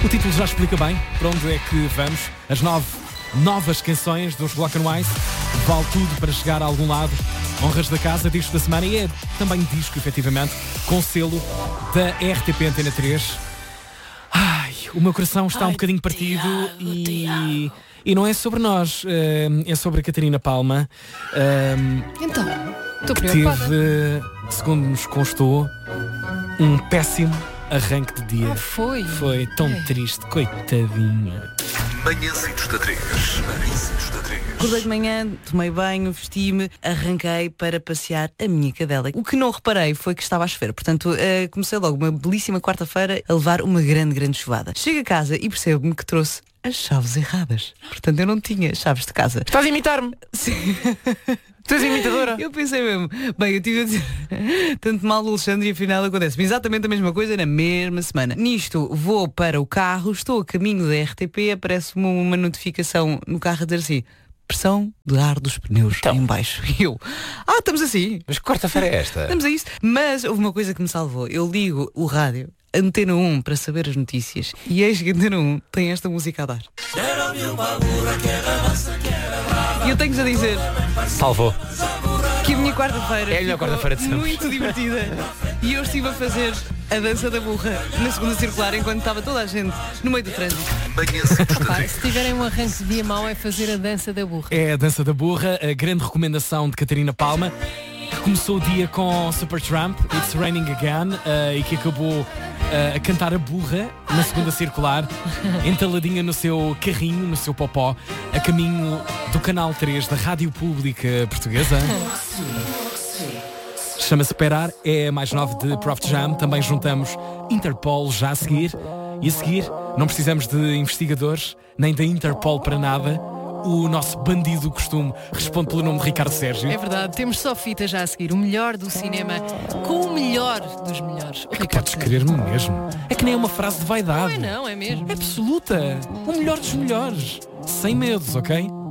O título já explica bem para onde é que vamos. As novas canções dos Black and White. Vale tudo para chegar a algum lado. Honras da Casa, disco da semana, e é também disco, efetivamente, com selo da RTP Antena 3. Ai, o meu coração está um bocadinho partido e não é sobre nós, é sobre a Catarina Palma. Então, estou que preocupada. teve, segundo nos constou, um péssimo arranque de dia. Foi. Foi tão triste, coitadinha. Manhãzitos da 3. Manhãzitos da 3. Acordei de manhã, tomei banho, vesti-me, arranquei para passear a minha cadela. O que não reparei foi que estava a chover. Portanto, comecei logo uma belíssima quarta-feira a levar uma grande chuvada. Chego a casa e percebo-me que trouxe as chaves erradas. Portanto, eu não tinha chaves de casa. Estás a imitar-me? Sim. Tu és imitadora? Eu pensei mesmo, bem, eu tive a dizer tanto mal do Alexandre e afinal acontece exatamente a mesma coisa na mesma semana. Nisto, vou para o carro, estou a caminho da RTP, aparece-me uma notificação no carro a dizer assim: pressão de ar dos pneus em baixo. E eu, estamos assim. Mas que quarta-feira é esta? Estamos a isso. Mas houve uma coisa que me salvou. Eu ligo o rádio, Antena 1, para saber as notícias. E eis que a Antena 1 tem esta música a dar. E eu tenho-vos a dizer Salvou. que a minha quarta-feira É a melhor ficou quarta-feira de sempre. muito divertida. E eu estive a fazer a dança da burra na segunda circular enquanto estava toda a gente no meio do trânsito. Manhãzitos da Pá, 3. se tiverem um arranque de dia mau é fazer a dança da burra. É a Dança da Burra, a grande recomendação de Catarina Palma, que começou o dia com Supertramp, It's Raining Again, e que acabou a cantar a burra na segunda circular, entaladinha no seu carrinho, no seu popó, a caminho do Canal 3 da Rádio Pública Portuguesa. Chama-se Esperar, é a mais nova de Prof Jam. Também juntamos Interpol já a seguir. E a seguir, não precisamos de investigadores, nem da Interpol para nada. O nosso bandido do costume responde pelo nome de Ricardo Sérgio. É verdade, temos só fita já a seguir. O melhor do cinema com o melhor dos melhores. O Ricardo Podes Sérgio. querer-me mesmo. É que nem é uma frase de vaidade. Não é mesmo. É absoluta. O melhor dos melhores. Sem medos, ok?